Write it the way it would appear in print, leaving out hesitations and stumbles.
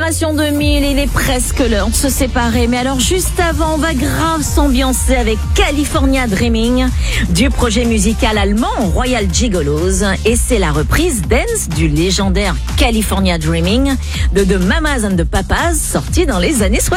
Génération 2000, il est presque l'heure de se séparer. Mais alors juste avant, on va grave s'ambiancer avec California Dreaming du projet musical allemand Royal Gigolos. Et c'est la reprise dance du légendaire California Dreaming de The Mamas and the Papas sorti dans les années 60.